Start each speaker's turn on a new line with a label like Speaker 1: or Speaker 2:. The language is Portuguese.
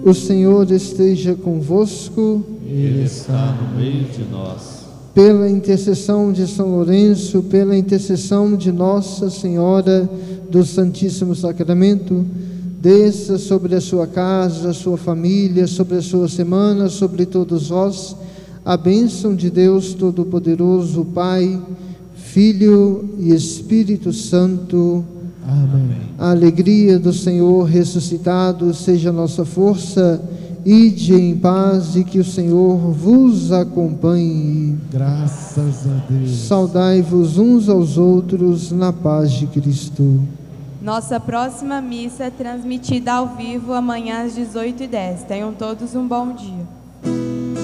Speaker 1: O Senhor esteja convosco.
Speaker 2: Ele está no meio de nós.
Speaker 1: Pela intercessão de São Lourenço, pela intercessão de Nossa Senhora do Santíssimo Sacramento, desça sobre a sua casa, a sua família, sobre a sua semana, sobre todos vós, a bênção de Deus Todo-Poderoso, Pai, Filho e Espírito Santo.
Speaker 2: Amém.
Speaker 1: A alegria do Senhor ressuscitado seja a nossa força. Ide em paz e que o Senhor vos acompanhe.
Speaker 2: Graças a Deus.
Speaker 1: Saudai-vos uns aos outros na paz de Cristo.
Speaker 3: Nossa próxima missa é transmitida ao vivo amanhã às 18h10. Tenham todos um bom dia.